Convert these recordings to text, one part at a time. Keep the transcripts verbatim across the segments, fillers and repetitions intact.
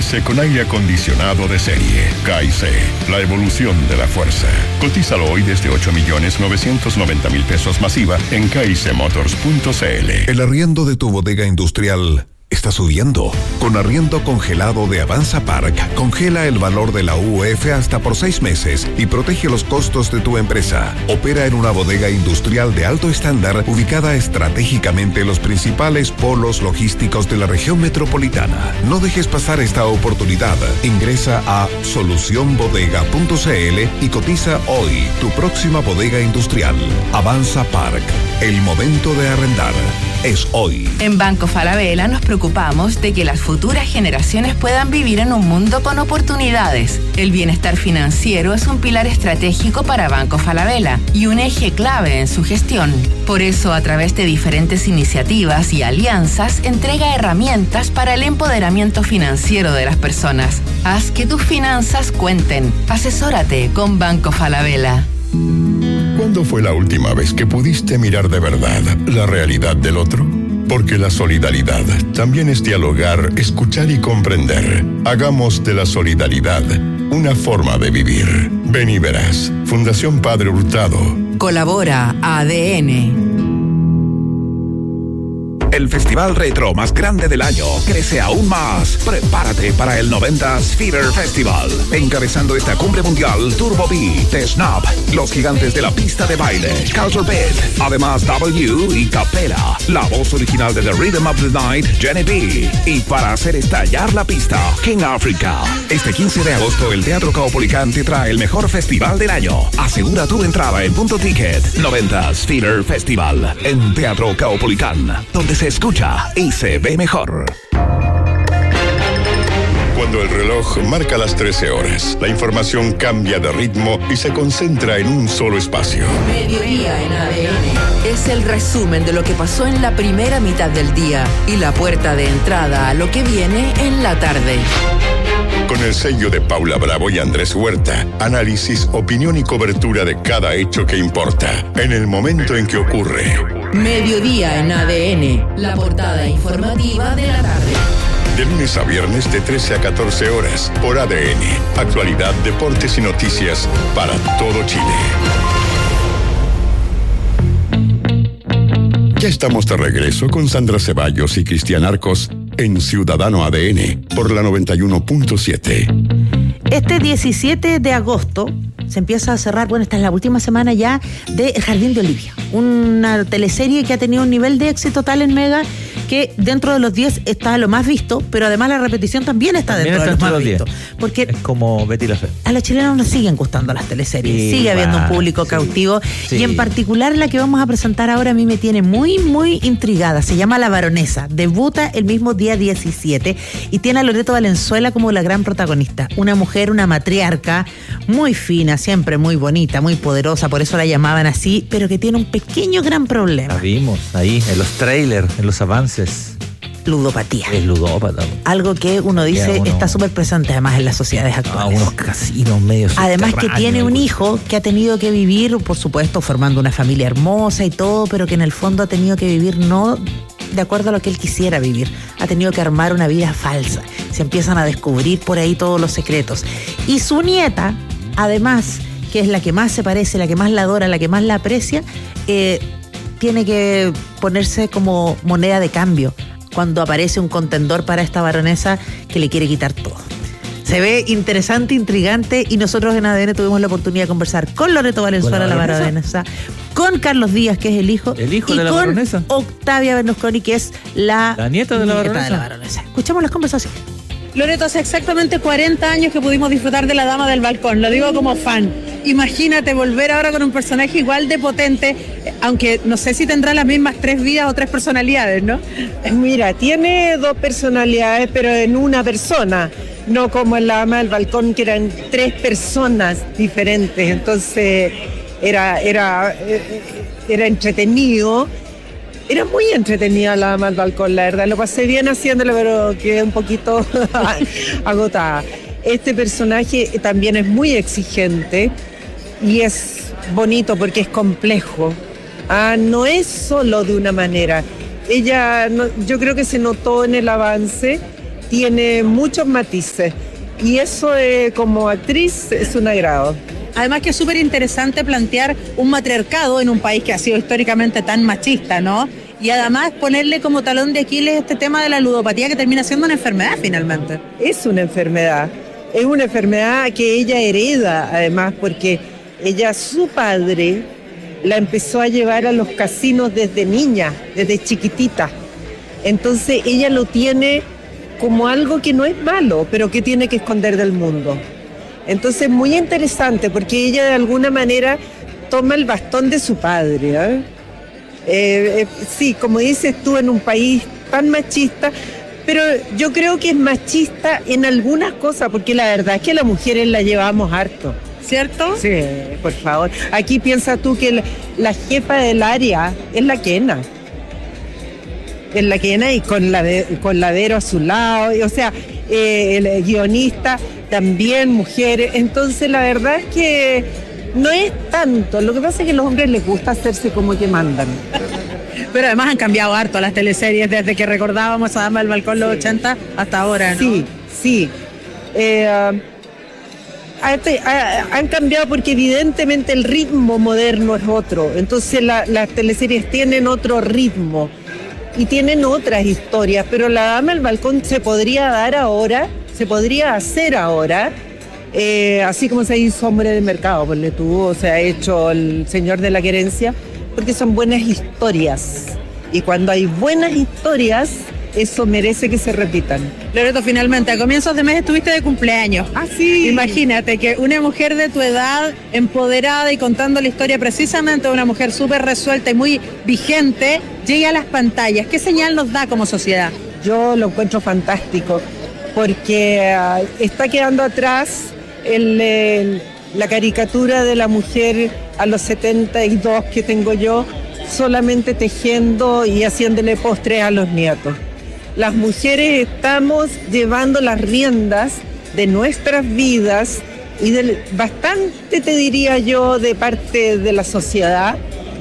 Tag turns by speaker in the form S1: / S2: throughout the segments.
S1: S con aire acondicionado de serie. K y C, la evolución de la fuerza. Cotízalo hoy desde ocho millones novecientos noventa mil pesos masiva en k y c motors punto c l.
S2: El arriendo de tu bodega industrial está subiendo. Con arriendo congelado de Avanza Park, congela el valor de la U F hasta por seis meses y protege los costos de tu empresa. Opera en una bodega industrial de alto estándar ubicada estratégicamente en los principales polos logísticos de la región metropolitana. No dejes pasar esta oportunidad. Ingresa a solución bodega punto c l y cotiza hoy tu próxima bodega industrial. Avanza Park. El momento de arrendar es hoy.
S3: En Banco Falabella nos preocupamos de que las futuras generaciones puedan vivir en un mundo con oportunidades. El bienestar financiero es un pilar estratégico para Banco Falabella y un eje clave en su gestión. Por eso, a través de diferentes iniciativas y alianzas, entrega herramientas para el empoderamiento financiero de las personas. Haz que tus finanzas cuenten. Asesórate con Banco Falabella.
S1: ¿Cuándo fue la última vez que pudiste mirar de verdad la realidad del otro? Porque la solidaridad también es dialogar, escuchar y comprender. Hagamos de la solidaridad una forma de vivir. Ven y verás. Fundación Padre Hurtado.
S3: Colabora A D N.
S2: El festival retro más grande del año crece aún más. Prepárate para el noventas Fever Festival. Encabezando esta cumbre mundial, Turbo B, The Snap, los gigantes de la pista de baile, Culture Beat, además W y Capella, la voz original de The Rhythm of the Night, Jenny B. Y para hacer estallar la pista, King Africa. Este quince de agosto, el Teatro Caupolicán te trae el mejor festival del año. Asegura tu entrada en Punto Ticket. noventas Fever Festival, en Teatro Caupolicán, donde se escucha y se ve mejor.
S1: Cuando el reloj marca las trece horas, la información cambia de ritmo y se concentra en un solo espacio.
S3: Mediodía en A D N es el resumen de lo que pasó en la primera mitad del día y la puerta de entrada a lo que viene en la tarde.
S1: Con el sello de Paula Bravo y Andrés Huerta, análisis, opinión y cobertura de cada hecho que importa, en el momento en que ocurre.
S3: Mediodía en A D N, la portada informativa de la tarde.
S1: De lunes a viernes de trece a catorce horas, por A D N. Actualidad, deportes y noticias para todo Chile. Ya estamos de regreso con Sandra Ceballos y Cristian Arcos en Ciudadano A D N por la noventa y uno punto siete.
S4: Este diecisiete de agosto se empieza a cerrar, bueno, esta es la última semana ya de El Jardín de Olivia, una teleserie que ha tenido un nivel de éxito tal en Mega que dentro de los diez está lo más visto, pero además la repetición también está
S5: también
S4: dentro
S5: está
S4: de los
S5: más
S4: vistos. Porque
S5: es como Betty la Fea.
S4: A los chilenos nos siguen gustando las teleseries,
S5: Sí,
S4: sigue habiendo
S5: va,
S4: un público
S5: sí,
S4: cautivo
S5: sí.
S4: Y en particular la que vamos a presentar ahora a mí me tiene muy, muy intrigada. Se llama La Baronesa, debuta el mismo día diecisiete y tiene a Loreto Valenzuela como la gran protagonista. Una mujer, una matriarca, muy fina, siempre muy bonita, muy poderosa, por eso la llamaban así, pero que tiene un pequeño gran problema.
S5: La vimos ahí, en los trailers, en los avances.
S4: Ludopatía.
S5: Es ludópata.
S4: Algo que uno dice
S5: uno,
S4: está súper presente además en las sociedades actuales.
S5: A unos casinos medio
S4: Además que tiene un
S5: subterráneos.
S4: hijo que ha tenido que vivir, por supuesto, formando una familia hermosa y todo, pero que en el fondo ha tenido que vivir no de acuerdo a lo que él quisiera vivir. Ha tenido que armar una vida falsa. Se empiezan a descubrir por ahí todos los secretos. Y su nieta, además, que es la que más se parece, la que más la adora, la que más la aprecia, eh, tiene que ponerse como moneda de cambio cuando aparece un contendor para esta baronesa que le quiere quitar todo. Se ve interesante, intrigante, y nosotros en A D N tuvimos la oportunidad de conversar con Loreto Valenzuela,
S5: ¿Con la
S4: la
S5: baronesa?
S4: baronesa, con Carlos Díaz, que es el hijo,
S5: ¿El hijo
S4: y
S5: de la
S4: con
S5: baronesa?
S4: Octavia Bernasconi, que es la,
S5: ¿La nieta de la
S4: nieta
S5: baronesa?
S4: de la baronesa. Escuchamos las conversaciones.
S6: Loreto, hace exactamente cuarenta años que pudimos disfrutar de La Dama del Balcón, lo digo como fan. Imagínate volver ahora con un personaje igual de potente, aunque no sé si tendrá las mismas tres vidas o tres personalidades, ¿no?
S7: Mira, tiene dos personalidades, pero en una persona, no como en La Dama del Balcón, que eran tres personas diferentes, entonces era, era, era entretenido. Era muy entretenida La Dama del Balcón, la verdad. Lo pasé bien haciéndolo, pero quedé un poquito agotada. Este personaje también es muy exigente y es bonito porque es complejo. Ah, no es solo de una manera. Ella, no, yo creo que se notó en el avance tiene muchos matices. Y eso eh, como actriz es un agrado.
S6: Además que es súper interesante plantear un matriarcado en un país que ha sido históricamente tan machista, ¿no? Y además ponerle como talón de Aquiles este tema de la ludopatía que termina siendo una enfermedad finalmente.
S7: Es una enfermedad, es una enfermedad que ella hereda además porque ella, su padre, la empezó a llevar a los casinos desde niña, desde chiquitita. Entonces ella lo tiene como algo que no es malo, pero que tiene que esconder del mundo. Entonces muy interesante porque ella de alguna manera toma el bastón de su padre, ¿eh? Eh, eh, sí, como dices tú, en un país tan machista, pero yo creo que es machista en algunas cosas, porque la verdad es que las mujeres la llevamos harto.
S6: ¿Cierto?
S7: Sí, por favor. Aquí piensa tú que la, la jefa del área es la Kena. Es la Kena y con, la de, con Ladero a su lado, y, o sea, eh, el guionista también, mujeres. Entonces la verdad es que no es tanto. Lo que pasa es que a los hombres les gusta hacerse como que mandan.
S6: Pero además han cambiado harto las teleseries desde que recordábamos a Dama del Balcón los sí. ochenta hasta ahora, ¿no?
S7: Sí, sí. Eh, han cambiado porque evidentemente el ritmo moderno es otro. Entonces la, las teleseries tienen otro ritmo y tienen otras historias. Pero La Dama del Balcón se podría dar ahora, se podría hacer ahora. Eh, así como se hizo Hombre de Mercado, ponle tú, o se ha hecho El Señor de la Querencia, porque son buenas historias. Y cuando hay buenas historias, eso merece que se repitan.
S6: Loreto, finalmente, a comienzos de mes estuviste de cumpleaños.
S7: Ah, sí.
S6: Imagínate que una mujer de tu edad, empoderada y contando la historia precisamente de una mujer súper resuelta y muy vigente, llegue a las pantallas. ¿Qué señal nos da como sociedad?
S7: Yo lo encuentro fantástico, porque uh, está quedando atrás el, el, la caricatura de la mujer a los setenta y dos que tengo yo, solamente tejiendo y haciéndole postres a los nietos. Las mujeres estamos llevando las riendas de nuestras vidas y de, bastante, te diría yo, de parte de la sociedad.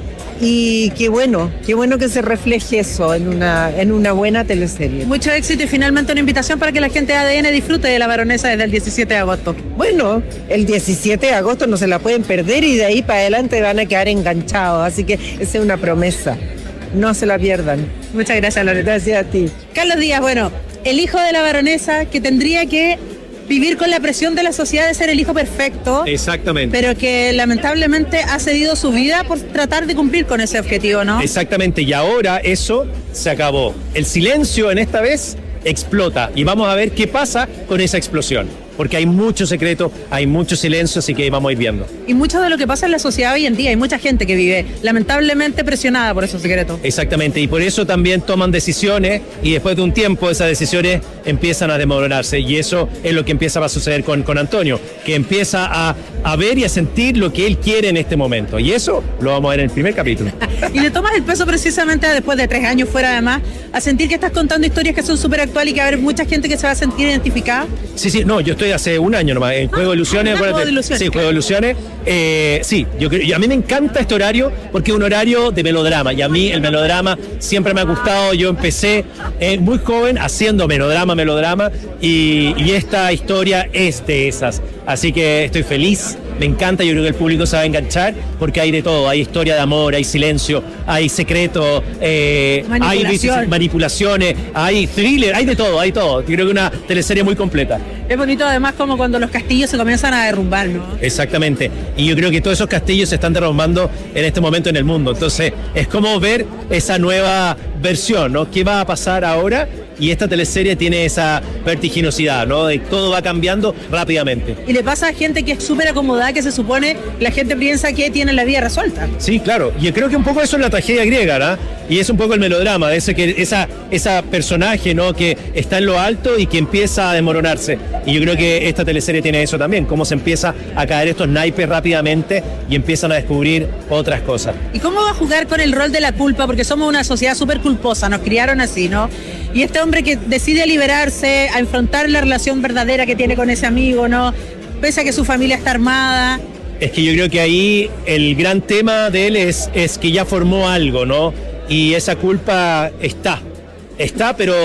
S7: Y qué bueno, qué bueno que se refleje eso en una, en una buena teleserie.
S6: Mucho éxito y finalmente una invitación para que la gente de A D N disfrute de La Baronesa desde el diecisiete de agosto.
S7: Bueno, el diecisiete de agosto no se la pueden perder y de ahí para adelante van a quedar enganchados, así que esa es una promesa. No se la pierdan.
S6: Muchas gracias, Loreta.
S7: Gracias a ti.
S6: Carlos Díaz, bueno, el hijo de la baronesa que tendría que vivir con la presión de la sociedad de ser el hijo perfecto.
S8: Exactamente.
S6: Pero que lamentablemente ha cedido su vida por tratar de cumplir con ese objetivo, ¿no?
S8: Exactamente, y ahora eso se acabó. El silencio en esta vez explota y vamos a ver qué pasa con esa explosión. Porque hay mucho secreto, hay mucho silencio, así que vamos a ir viendo.
S6: Y mucho de lo que pasa en la sociedad hoy en día, hay mucha gente que vive lamentablemente presionada por esos secretos.
S8: Exactamente, y por eso también toman decisiones y después de un tiempo esas decisiones empiezan a demorarse y eso es lo que empieza a suceder con, con Antonio, que empieza a, a ver y a sentir lo que él quiere en este momento y eso lo vamos a ver en el primer capítulo.
S6: Y le tomas el peso precisamente después de tres años fuera además, a sentir que estás contando historias que son súper actuales y que va a haber mucha gente que se va a sentir identificada.
S8: Sí, sí, no, yo estoy hace un año nomás en ah, Juego de Ilusiones.
S6: Juego de Ilusiones.
S8: Sí, Juego de Ilusiones. Eh, sí, yo, yo, a mí me encanta este horario porque es un horario de melodrama y a mí el melodrama siempre me ha gustado. Yo empecé eh, muy joven haciendo melodrama, melodrama y, y esta historia es de esas. Así que estoy feliz, me encanta, yo creo que el público se va a enganchar porque hay de todo, hay historia de amor, hay silencio, hay secreto, eh,
S6: Manipulación.
S8: hay manipulaciones, hay thriller, hay de todo, hay todo. Yo creo que una teleserie muy completa.
S6: Es bonito además como cuando los castillos se comienzan a derrumbar, ¿no?
S8: Exactamente, y yo creo que todos esos castillos se están derrumbando en este momento en el mundo, entonces es como ver esa nueva versión, ¿no? ¿Qué va a pasar ahora? Y esta teleserie tiene esa vertiginosidad, ¿no? De todo va cambiando rápidamente.
S6: Y le pasa a gente que es súper acomodada, que se supone la gente piensa que tiene la vida resuelta.
S8: Sí, claro. Y yo creo que un poco eso es la tragedia griega, ¿no? Y es un poco el melodrama, de ese que esa, esa personaje, ¿no? Que está en lo alto y que empieza a desmoronarse. Y yo creo que esta teleserie tiene eso también, cómo se empieza a caer estos naipes rápidamente y empiezan a descubrir otras cosas.
S6: ¿Y cómo va a jugar con el rol de la culpa? Porque somos una sociedad súper culposa, nos criaron así, ¿no? Y este hombre que decide liberarse, a enfrentar la relación verdadera que tiene con ese amigo, ¿no? Pese a que su familia está armada.
S8: Es que yo creo que ahí el gran tema de él es, es que ya formó algo, ¿no? Y esa culpa está, está, pero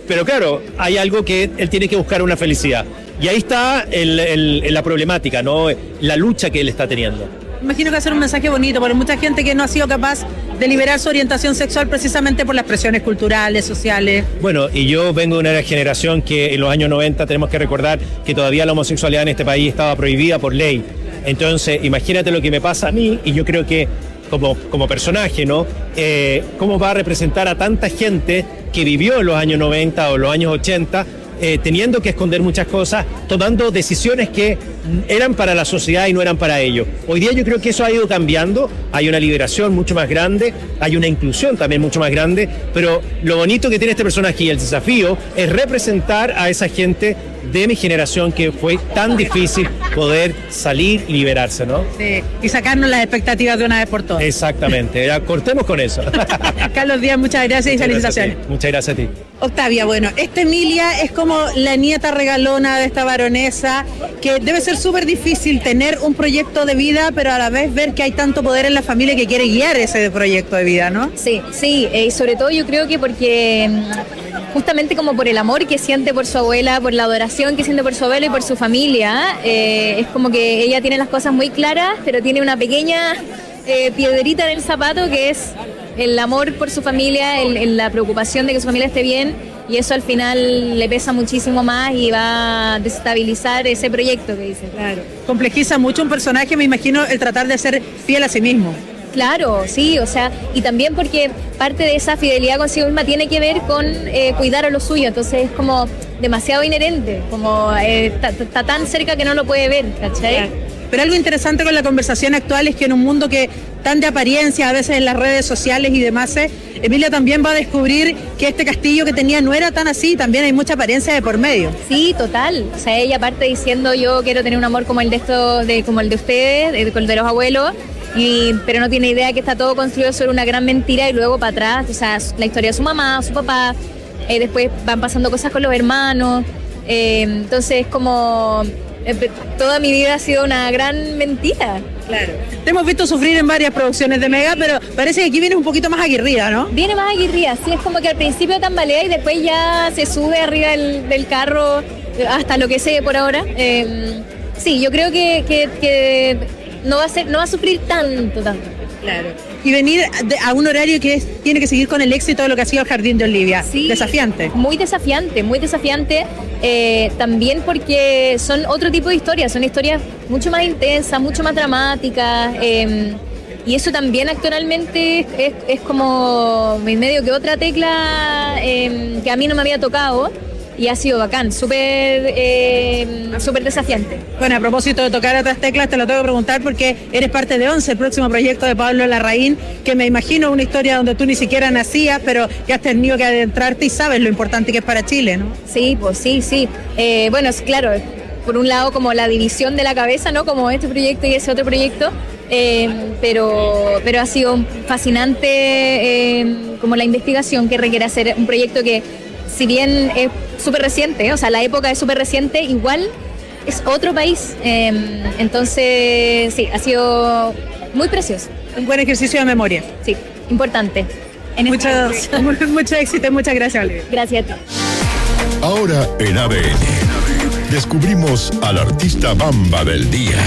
S8: pero claro, hay algo que él tiene que buscar una felicidad. Y ahí está el, el, la problemática, ¿no? La lucha que él está teniendo.
S6: Imagino que va a ser un mensaje bonito, porque mucha gente que no ha sido capaz de liberar su orientación sexual precisamente por las presiones culturales, sociales.
S8: Bueno, y yo vengo de una generación que en los años noventa tenemos que recordar que todavía la homosexualidad en este país estaba prohibida por ley. Entonces, imagínate lo que me pasa a mí, y yo creo que como, como personaje, ¿no? Eh, ¿Cómo va a representar a tanta gente que vivió en los años noventa o los años ochenta, eh, teniendo que esconder muchas cosas, tomando decisiones que eran para la sociedad y no eran para ellos? Hoy día yo creo que eso ha ido cambiando, hay una liberación mucho más grande, hay una inclusión también mucho más grande, pero lo bonito que tiene este personaje y el desafío es representar a esa gente de mi generación que fue tan difícil poder salir y liberarse, ¿no?
S6: Sí, y sacarnos las expectativas de una vez por todas.
S8: Exactamente, ya, cortemos con eso.
S6: Carlos Díaz, muchas gracias y felicitaciones.
S8: Muchas gracias a ti.
S6: Octavia, bueno, esta Emilia es como la nieta regalona de esta baronesa, que debe ser súper difícil tener un proyecto de vida, pero a la vez ver que hay tanto poder en la familia que quiere guiar ese proyecto de vida, ¿no?
S9: Sí, sí, y eh, sobre todo yo creo que porque justamente como por el amor que siente por su abuela, por la adoración que siente por su abuela y por su familia, eh, es como que ella tiene las cosas muy claras, pero tiene una pequeña eh, piedrita en el zapato que es el amor por su familia, el, el, la preocupación de que su familia esté bien, y eso al final le pesa muchísimo más y va a desestabilizar ese proyecto que dice.
S6: Claro. Complejiza mucho un personaje, me imagino, el tratar de ser fiel a sí mismo.
S9: Claro, sí, o sea, y también porque parte de esa fidelidad consigo misma tiene que ver con eh, cuidar a lo suyo, entonces es como demasiado inherente, como está eh, tan cerca que no lo puede ver, ¿cachai?
S6: Claro. Pero algo interesante con la conversación actual es que en un mundo que tan de apariencia, a veces en las redes sociales y demás, Emilia también va a descubrir que este castillo que tenía no era tan así, también hay mucha apariencia de por medio.
S9: Sí, total, o sea, ella parte diciendo yo quiero tener un amor como el de estos, de, como el de ustedes, de, el de los abuelos, y, pero no tiene idea que está todo construido sobre una gran mentira y luego para atrás, o sea, la historia de su mamá, su papá, eh, después van pasando cosas con los hermanos, eh, entonces es como... toda mi vida ha sido una gran mentira.
S6: Claro. Te hemos visto sufrir en varias producciones de Mega, pero parece que aquí vienes un poquito más aguerrida, ¿no?
S9: Viene más aguerrida, sí, es como que al principio tambalea y después ya se sube arriba del, del carro hasta lo que sé por ahora. Eh, sí, yo creo que, que, que no va a ser, no va a sufrir tanto, tanto.
S6: Claro. Y venir a un horario que es, tiene que seguir con el éxito de lo que ha sido el Jardín de Olivia.
S9: Sí,
S6: desafiante.
S9: Muy desafiante, muy desafiante. Eh, también porque son otro tipo de historias, son historias mucho más intensas, mucho más dramáticas. Eh, y eso también actualmente es, es como en medio que otra tecla eh, que a mí no me había tocado. Y ha sido bacán, súper eh, súper desafiante.
S6: Bueno, a propósito de tocar otras teclas, te lo tengo que preguntar porque eres parte de Once, el próximo proyecto de Pablo Larraín, que me imagino una historia donde tú ni siquiera nacías, pero que has tenido que adentrarte y sabes lo importante que es para Chile, ¿no?
S9: Sí, pues sí, sí. Eh, bueno, claro, por un lado como la división de la cabeza, ¿no? Como este proyecto y ese otro proyecto, eh, pero, pero ha sido fascinante eh, como la investigación que requiere hacer un proyecto que, si bien es súper reciente, o sea, la época es súper reciente, igual es otro país. Eh, entonces, sí, ha sido muy precioso.
S6: Un buen ejercicio de memoria.
S9: Sí, importante. En
S6: mucho,
S9: este
S6: mucho éxito y muchas gracias, Olivia.
S9: Gracias a ti.
S1: Ahora en A D N, descubrimos al artista Bamba del día.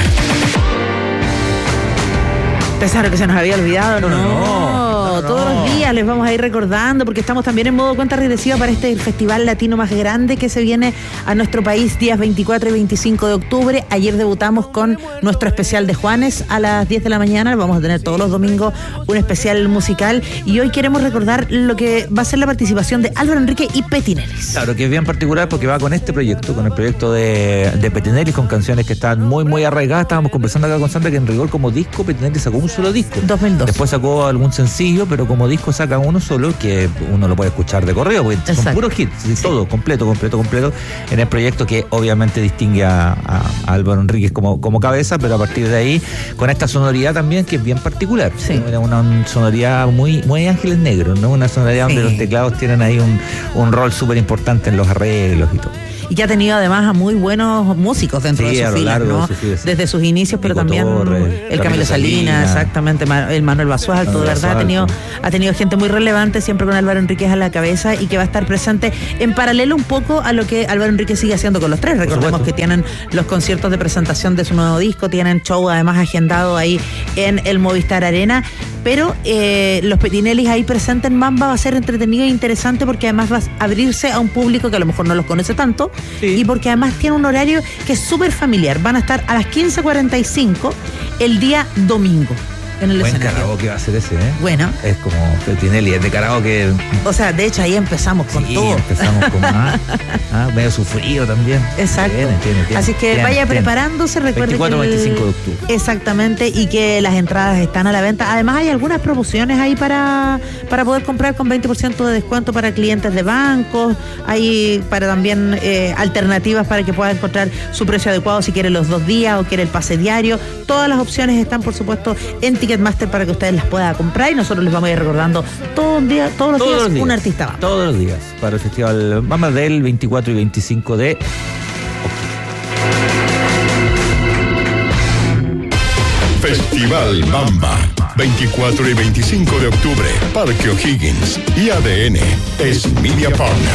S4: Pensaron que se nos había olvidado, no.
S5: No, no.
S4: No, todos
S5: no.
S4: los días les vamos a ir recordando porque estamos también en modo cuenta regresiva para este festival latino más grande que se viene a nuestro país días veinticuatro y veinticinco de octubre. Ayer debutamos con nuestro especial de Juanes a las diez de la mañana. Vamos a tener todos los domingos un especial musical y hoy queremos recordar lo que va a ser la participación de Álvaro Enrique y Petinelis.
S5: Claro, que es bien particular porque va con este proyecto, con el proyecto de, de Petinelis, con canciones que están muy, muy arraigadas. Estábamos conversando acá con Sandra que en rigor como disco Petinelis sacó un solo disco.
S4: dos mil dos.
S5: Después sacó algún sencillo, pero como disco saca uno solo que uno lo puede escuchar de corrido, porque
S4: Exacto.
S5: son puros hits, sí. Todo, completo, completo, completo, en el proyecto que obviamente distingue a, a, a Álvaro Enríquez como, como cabeza, pero a partir de ahí, con esta sonoridad también que es bien particular.
S4: Sí.
S5: ¿No? Una, una sonoridad muy, muy Ángeles Negros, ¿no? Una sonoridad sí. donde los teclados tienen ahí un, un rol súper importante en los arreglos y todo.
S4: y que ha tenido además a muy buenos músicos dentro
S5: Sí,
S4: de
S5: a
S4: sus
S5: lo
S4: filas,
S5: largo
S4: ¿no?
S5: de sus filas, sí.
S4: Desde sus inicios, pero
S5: Nico
S4: también
S5: Torres,
S4: el
S5: Camilo
S4: Camilo Salinas,
S5: Salinas,
S4: exactamente, Ma- el Manuel Basualto,
S5: Manuel
S4: de verdad, ha tenido,
S5: Basualto.
S4: ha tenido gente muy relevante, siempre con Álvaro Enríquez a la cabeza y que va a estar presente en paralelo un poco a lo que Álvaro Enríquez sigue haciendo con los tres. Recordemos que tienen los conciertos de presentación de su nuevo disco, tienen show además agendado ahí en el Movistar Arena, pero eh, los Petinellis ahí presentes en Mamba va a ser entretenido e interesante porque además va a abrirse a un público que a lo mejor no los conoce tanto,
S5: Sí.
S4: y porque además tiene un horario que es súper familiar. Van a estar a las quince cuarenta y cinco el día domingo en el
S5: Buen
S4: escenario.
S5: karaoke va a ser ese, ¿eh?
S4: Bueno,
S5: Es como Petinelli, es de karaoke.
S4: o sea, de hecho ahí empezamos con
S5: Sí,
S4: todo.
S5: empezamos con ah, ah, medio sufrido también.
S4: Exacto.
S5: Tiene, tiene, tiene.
S4: Así que
S5: Tiene,
S4: vaya
S5: tiene.
S4: preparándose, recuerde
S5: veinticuatro,
S4: que el-
S5: veinticinco de octubre.
S4: Exactamente, y que las entradas están a la venta. Además hay algunas promociones ahí para, para poder comprar con veinte por ciento de descuento para clientes de bancos. Hay para también eh, alternativas para que pueda encontrar su precio adecuado si quiere los dos días o quiere el pase diario. Todas las opciones están, por supuesto, en Ticketmaster para que ustedes las puedan comprar, y nosotros les vamos a ir recordando todo un día, todos los
S5: Todos
S4: días
S5: los días.
S4: un artista va.
S5: Todos los días. Para el festival Mamba del veinticuatro y veinticinco de
S1: Festival Bamba, veinticuatro y veinticinco de octubre, Parque O'Higgins y A D N es Media Partner.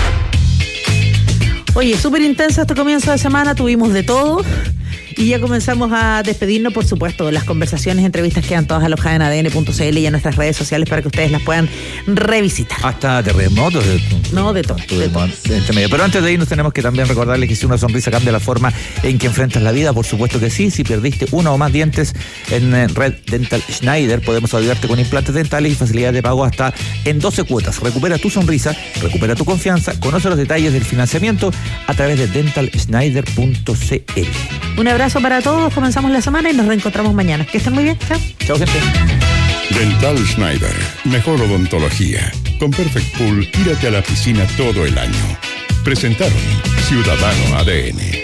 S4: Oye, súper intenso este comienzo de semana, tuvimos de todo y ya comenzamos a despedirnos, por supuesto. Las conversaciones, entrevistas quedan todas alojadas en A D N punto c l y en nuestras redes sociales para que ustedes las puedan revisitar.
S5: hasta terremotos. De,
S4: No, de todo, de todo.
S5: de entre medio. Pero antes de irnos tenemos que también recordarles que si una sonrisa cambia la forma en que enfrentas la vida, por supuesto que sí. Si perdiste uno o más dientes en eh, Red Dental Schneider, podemos ayudarte con implantes dentales y facilidad de pago hasta en doce cuotas. Recupera tu sonrisa, recupera tu confianza, conoce los detalles del financiamiento a través de dental schneider punto c l.
S4: Un abrazo para todos, comenzamos la semana y nos reencontramos mañana. Que estén muy bien, chao.
S5: Chao, gente.
S1: Dental Schneider, mejor odontología. Con Perfect Pool, tírate a la piscina todo el año. Presentaron Ciudadano A D N.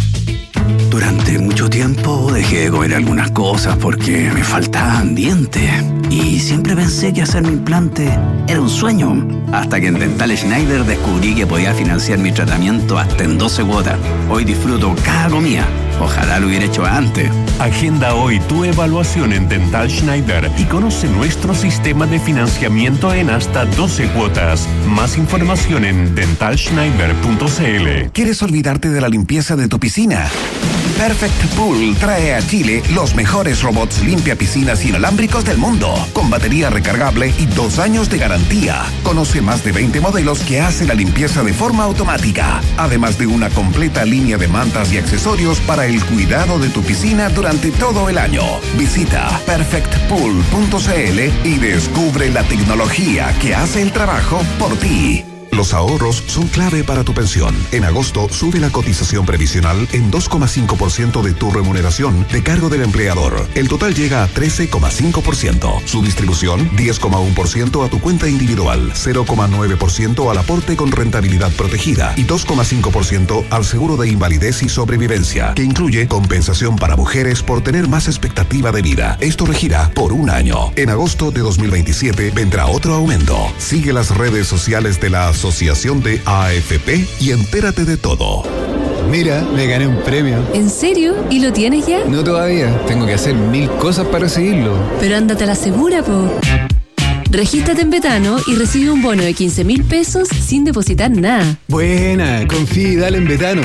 S10: Durante mucho tiempo dejé de comer algunas cosas porque me faltaban dientes. Y siempre pensé que hacerme implante era un sueño. Hasta que en Dental Schneider descubrí que podía financiar mi tratamiento hasta en doce cuotas. Hoy disfruto cada comida. Ojalá lo hubiera hecho antes.
S11: Agenda hoy tu evaluación en Dental Schneider y conoce nuestro sistema de financiamiento en hasta doce cuotas. Más información en dental schneider punto c l.
S2: ¿Quieres olvidarte de la limpieza de tu piscina? Perfect Pool trae a Chile los mejores robots limpia piscinas inalámbricos del mundo, con batería recargable y dos años de garantía. Conoce más de veinte modelos que hacen la limpieza de forma automática, además de una completa línea de mantas y accesorios para el cuidado de tu piscina durante todo el año. Visita perfect pool punto c l y descubre la tecnología que hace el trabajo por ti.
S12: Los ahorros son clave para tu pensión. En agosto sube la cotización previsional en dos coma cinco por ciento de tu remuneración de cargo del empleador. El total llega a trece coma cinco por ciento. Su distribución, diez coma uno por ciento a tu cuenta individual, cero coma nueve por ciento al aporte con rentabilidad protegida y dos coma cinco por ciento al seguro de invalidez y sobrevivencia, que incluye compensación para mujeres por tener más expectativa de vida. Esto regirá por un año. En agosto de dos mil veintisiete vendrá otro aumento. Sigue las redes sociales de la Asociación de A F P y entérate de todo.
S13: Mira, me gané un premio.
S14: ¿En serio? ¿Y lo tienes ya?
S13: No todavía, tengo que hacer mil cosas para recibirlo.
S14: Pero ándate a la segura, po. Regístrate en Betano y recibe un bono de quince mil pesos sin depositar nada.
S13: Buena, confía y dale en Betano.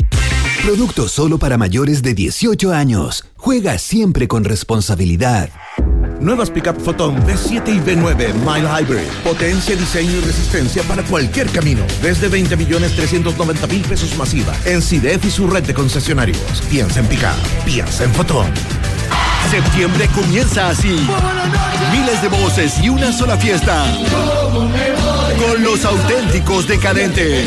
S15: Producto solo para mayores de dieciocho años. Juega siempre con responsabilidad.
S16: Nuevas Pickup Photon V siete y V nueve Mile Hybrid. Potencia, diseño y resistencia para cualquier camino. Desde veinte millones trescientos noventa mil pesos masiva. En C I D E F y su red de concesionarios. Piensa en Pickup. Piensa en Photon. Septiembre comienza así. Miles de voces y una sola fiesta. Con los auténticos decadentes.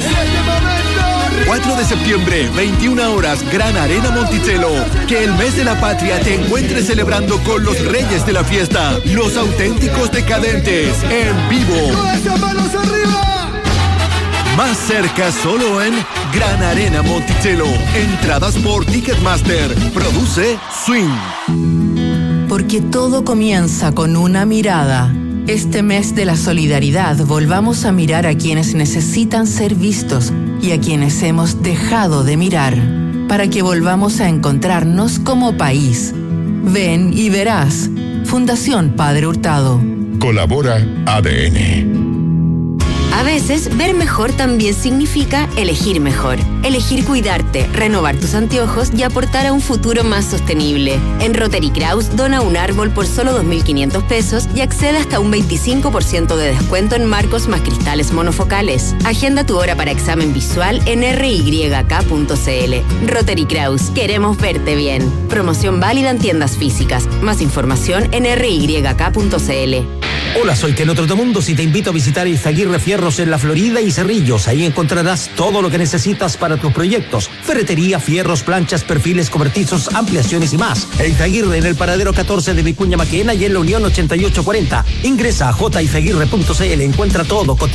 S16: cuatro de septiembre, veintiuna horas, Gran Arena Monticello. Que el mes de la patria te encuentre celebrando con los reyes de la fiesta, los auténticos decadentes, en vivo. ¡Manos arriba! Más cerca solo en Gran Arena Monticello. Entradas por Ticketmaster. Produce Swing.
S3: Porque todo comienza con una mirada. Este mes de la solidaridad volvamos a mirar a quienes necesitan ser vistos y a quienes hemos dejado de mirar, para que volvamos a encontrarnos como país. Ven y verás. Fundación Padre Hurtado.
S1: Colabora A D N.
S17: A veces, ver mejor también significa elegir mejor. Elegir cuidarte, renovar tus anteojos y aportar a un futuro más sostenible. En Rotary Kraus, dona un árbol por solo dos mil quinientos pesos y accede hasta un veinticinco por ciento de descuento en marcos más cristales monofocales. Agenda tu hora para examen visual en r y k punto c l. Rotary Kraus, queremos verte bien. Promoción válida en tiendas físicas. Más información en r y k punto c l.
S18: Hola, soy Keno Trotamundos y te invito a visitar Izaguirre Fierros en La Florida y Cerrillos. Ahí encontrarás todo lo que necesitas para tus proyectos: ferretería, fierros, planchas, perfiles, cobertizos, ampliaciones y más. Izaguirre en el paradero catorce de Vicuña Maquena y en la Unión ochenta y ocho cuarenta. Ingresa a j izaguirre punto c l. Encuentra todo.